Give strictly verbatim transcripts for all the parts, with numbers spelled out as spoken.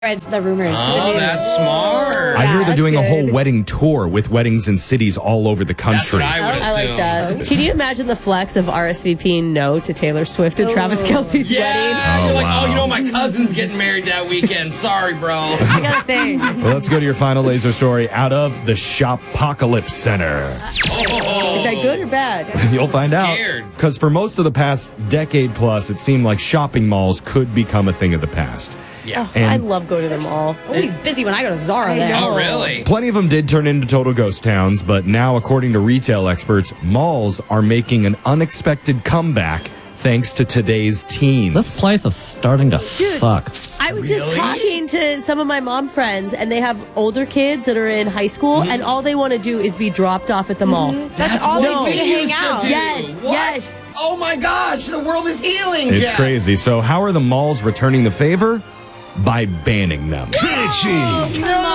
spreads the rumors. Oh, that's smart. I hear they're doing good. a whole wedding tour with weddings in cities all over the country. That's what I would assume. I like that. Can you imagine the flex of R S V P no to Taylor Swift and Travis Kelce's Yeah, wedding? Oh, you're like, wow. oh, you know, my cousin's getting married that weekend. Sorry, bro. I got a thing. Well, let's go to your final laser story out of the Shopocalypse Center. Oh. Is that good or bad? You'll find Scared. out. Because for most of the past decade plus, it seemed like shopping malls could become a thing of the past. Yeah. And I love going to the mall. Always busy when I go to Zara I there. know. Oh, really? plenty of them did turn into total ghost towns, but now, according to retail experts, malls are making an unexpected comeback thanks to today's teens. This place is starting to Dude. suck. I was just talking to some of my mom friends, and they have older kids that are in high school, and all they want to do is be dropped off at the mall. That's all No. they do to Used hang to out. do. Yes, What? yes. Oh, my gosh. The world is healing, It's Jeff. crazy. So, how are the malls returning the favor? By banning them. Come on.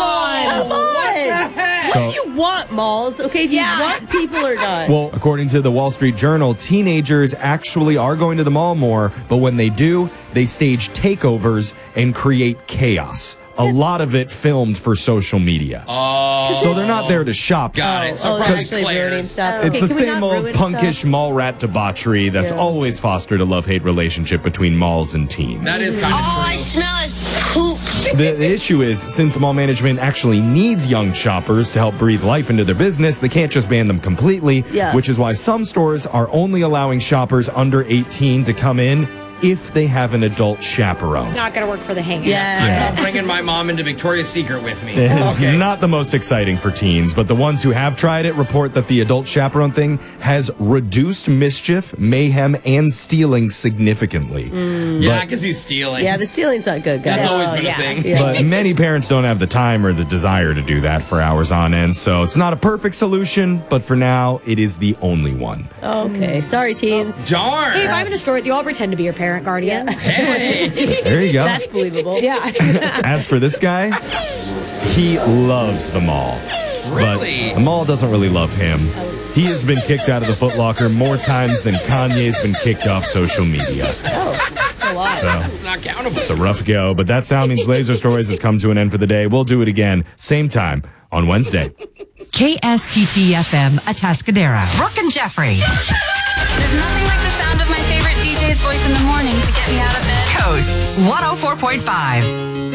What do you want, malls? Okay, do you Yeah. want people or not? Well, according to the Wall Street Journal, teenagers actually are going to the mall more, but when they do, they stage takeovers and create chaos. A lot of it filmed for social media. Oh. So they're not there to shop. Got oh, it. So oh, they're private actually players. ruining stuff. It's Okay, the can we same not old ruin punkish stuff? mall rat debauchery that's Yeah. always fostered a love-hate relationship between malls and teens. That is kind of All I true. smell is poop. The, the issue is, since mall management actually needs young shoppers to help breathe life into their business, they can't just ban them completely, Yeah. which is why some stores are only allowing shoppers under eighteen to come in if they have an adult chaperone. Not going to work for the hangout. Yeah. I'm not bringing my mom into Victoria's Secret with me. It is Okay. not the most exciting for teens, but the ones who have tried it report that the adult chaperone thing has reduced mischief, mayhem, and stealing significantly. Yeah, because he's stealing. Yeah, the stealing's not good, guys. That's always Oh, been yeah. a thing. Yeah. But many parents don't have the time or the desire to do that for hours on end, so it's not a perfect solution, but for now, it is the only one. Okay, sorry, teens. Darn. Hey, if I'm in a store with you, I'll pretend to be your parent guardian. Hey. There you go. That's believable. Yeah. As for this guy, he loves the mall. Really? But the mall doesn't really love him. He has been kicked out of the Foot Locker more times than Kanye's been kicked off social media. Oh, that's a lot. So It's not countable. it's a rough go, but that sound means Laser Stories has come to an end for the day. We'll do it again, same time on Wednesday. K S T T F M Atascadero. Brooke and Jeffrey. There's nothing like the sound of my favorite D J's voice in the morning to get me out of bed. Coast one oh four point five.